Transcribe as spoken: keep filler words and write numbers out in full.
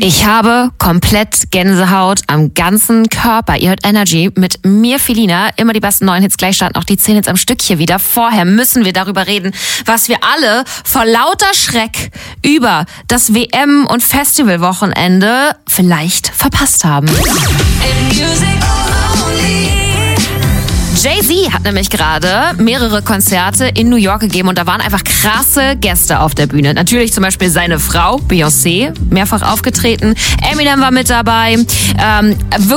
Ich habe komplett Gänsehaut am ganzen Körper. Ihr hört Energy mit mir, Felina. Immer die besten neuen Hits. Gleich starten auch die zehn Hits am Stück hier wieder. Vorher müssen wir darüber reden, was wir alle vor lauter Schreck über das W M- und Festivalwochenende vielleicht verpasst haben. Jay-Z hat nämlich gerade mehrere Konzerte in New York gegeben und da waren einfach krasse Gäste auf der Bühne. Natürlich zum Beispiel seine Frau, Beyoncé, mehrfach aufgetreten. Eminem war mit dabei. Ähm,